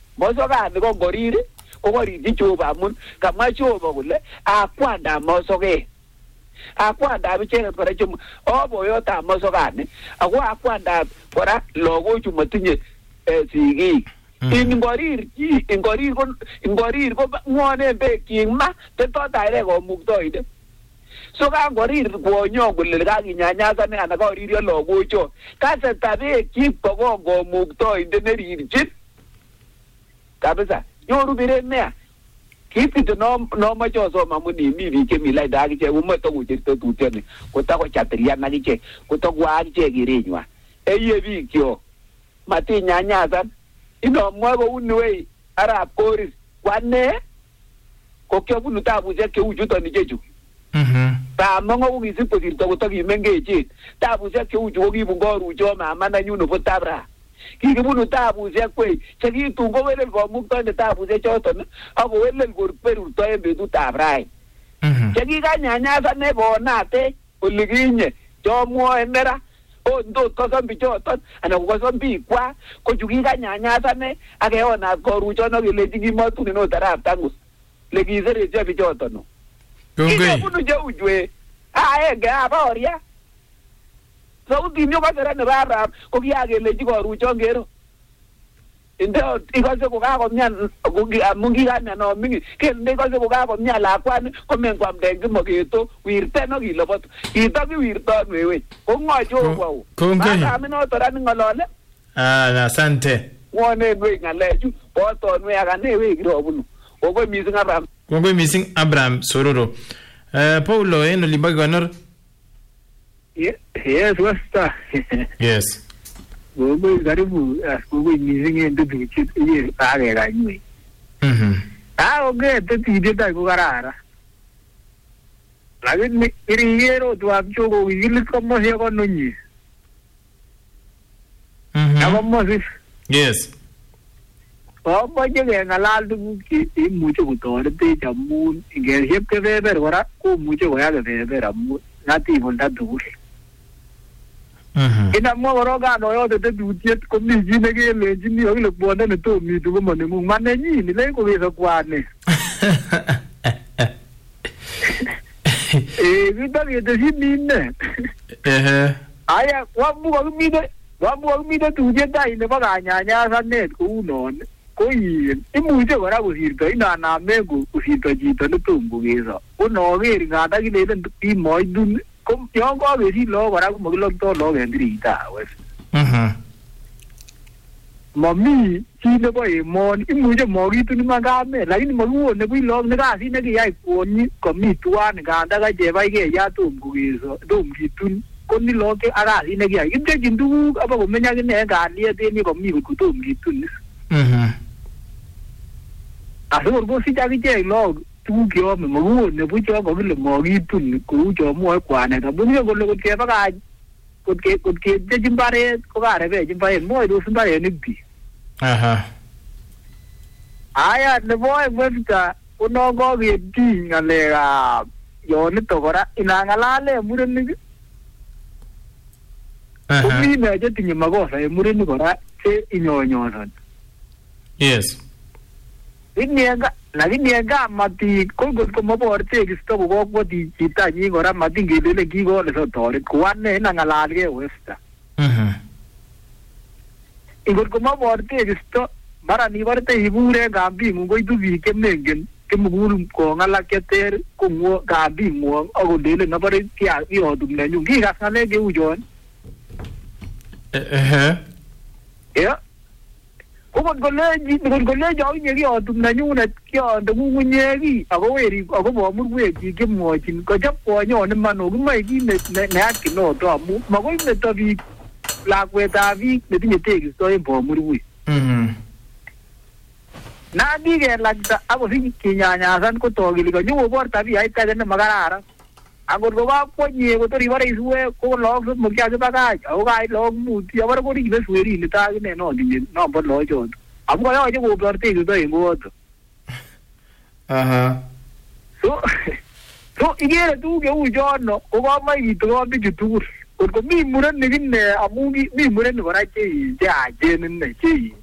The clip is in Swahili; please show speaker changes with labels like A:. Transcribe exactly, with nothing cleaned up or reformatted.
A: mosokani ko ngorir ko koriji Jehova amun kamwa Jehova kole akwanda mosoke akwanda bicheret kora chum oboyotab mosokani ako akwanda kora logochu matinye sigik ingorir chi ingorir ko ingorir ko ngone bekyin ma tetot aire ko muktoide so ka ngorir kwonyo kole kakinyanyasane ana koririo logocho kaseta bekyi kogongo muktoide nerirchin kabisa nyoru biret nea kiti no no macho so mamuni mi bi ke mi lai da ke u mato ku chito tutene ko ta ko chatria na ke ko to kwa ke girenywa eye bi kyo mati nyanya san ino mwa go unwe ara poris kwane ko ke bunu ta bu je ke ujuto ni jeju mhm ta mongo ku isi posito ko to ki mengeje ta bu je ke uju ki bu ngoru jo mama na nyuno potabra kiki bunu tabu ze kwe cheki tungo wele ko mukto ne tabu ze choton ako wele gor peru to e bedu tabrai mhm cheki ga nyanya sa ne bo nate oliginye jo mo endera o ndo ko sambi choton ana ko sambi kwa ko jugi ga nyanya sa ne age ona ko rucho no le jigi mo tu no tarap tangus le gizere je bi choton no kiki bunu je ujwe a e ga baoria so dinyo ka sera ne bara ko kiage le jigo rucho ngero ndo ikose ko ka ko myan ko mungi ga no mingi ke ndo ikose ko ka ko myan la kwan ko men kwam dengi mo geto wirte no gi lobot ito gi wirto wewe ko ngojo ko
B: ko ngai
A: ba amino to ran ngolole
B: ah asante
A: wone we ngaleju bo to nwe aga ne we giro bunu ko ko missing Abraham
B: ko ko missing Abraham sororo eh Paulo eno libagonor.
C: Yes, wasta.
B: Yes.
C: Gogo garibu gogo mizinge ndo bichit ye age ganywe.
B: Mhm.
C: Ah oge te tide ta ko garara. Lagi ni iriero tu abjo go gilis como se ko nunyi.
B: Mhm.
C: Ya como si.
B: Yes.
C: Oh baje ge ngalal du ki i mucho ko to te jamun ge hep ke ver ora ko mucho go ya ge ver amu nati volta du.
B: Mhm.
C: Ina mo roga no yo de du tiet ko mi ji ne ge le ji ni yo le bo ne to mi du mo ne mu ma ne ni ni le ko ge so kwa ne. Eh vi da ge de ji ni ne.
B: Eh.
C: Aya wa bu ko mi de wa bu ko mi de du je dai ne ba ga nya nya sa ne ku no ko yi i mu je ora ku sir to ina na me ku ku sir to ji to ne to mu ge so. O no ge ga da gi le ti mo du kom yo ko be si lo bara mo lo to lo ge ndri ta wes
B: Mhm.
C: mami chi ne bo e mo i mu je mo gi tu ni ma ga me la ni mo lu ne bi lo ne ga si ne gi ai ko ni ko mi tu an ga da ga je bai ge ya tu mu ge so do mi tu ko ni lo ke ara si ne gi ai ge jin du aba ko me nya ge ne ga li de ni ko mi ku tu mi tu ni
B: Mhm.
C: a so go si ja gi je lo tu ki o me mo lu ne bu jo ko le mo gi tu ni ku jo mo kwa ne ga bu ni ko le ko ke ba ga ko ke ko ke de jin bare ko ga re be jin bare mo do sun bare ni bi
B: Aha.
C: aya ne boy webta uno go ge di ngale ga yo ni to gora ina ngala le muren ni
B: Aha.
C: umi me je tinye magosa e muren ni gora se inyo nyo son
B: Yes.
C: Iniega la iniega mati ko go ko mo porte ki sto go go di kita ni gora mati ngele le ki go le so tore kwane na ngala ge westa
B: Mhm.
C: igor ko mo porte ki sto bara ni varte hibure gambi mu go du vi ke mengen ke mu guru ko ngala ke ter ko mo gambi mo ago dele na bare ti a i o dum na nyu gi ga sale ge ujon
B: Eh.
C: ya ko ko le ji ko ko le jo ni gi o dum na nyu na ki o de mu nye gi ago weri ago bo mu we gi ke mo chin ko jap ko nyo ne mano gi mai gi ne ne a ki no to mu ma go ne to vi la kwe ta vi ne ti ne te gi so e bo mu wi
B: Mhm.
C: na di ge la ta ago si ki nya nya san ko to gi ko nyu bo ta vi ai ta ne magara ago go ba ko ni ko to ri bare suwe ko lo mo kya ba ga o ga lo mu ti aba ko ri be suwe ri ne ta ne no di no bo lo jo abu ko yo je go bo te gi to e go to
B: Aha.
C: so so igere tu ge u jo no ko ba mai gi to bi ju tu ko ko mi muran ne ne amu gi mi muran ne bara ke ja je ne ne ke